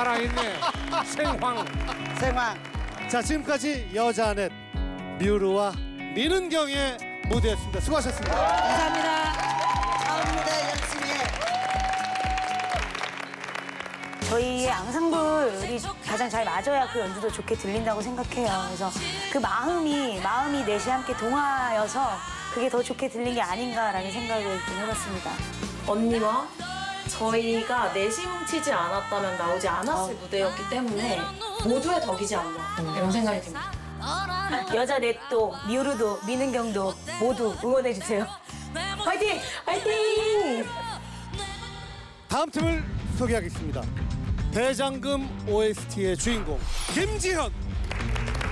살아있네. 생황. 생황. 자, 지금까지 여자넷 뮤르와 민은경의 무대였습니다. 수고하셨습니다. 감사합니다. 다음 무대 열심히 해. 저희의 앙상블이 가장 잘 맞아야 그 연주도 좋게 들린다고 생각해요. 그래서 그 마음이 넷이 함께 동화여서 그게 더 좋게 들린 게 아닌가라는 생각을 좀 해봤습니다. 언니와 저희가 넷이 뭉치지 않았다면 나오지 않았을 무대였기 때문에 모두의 덕이지 않나 이런 생각이 듭니다. 여자 넷도 뮤르도 민은경도 모두 응원해주세요. 화이팅! 화이팅! 다음 팀을 소개하겠습니다. 대장금 OST의 주인공 김지현.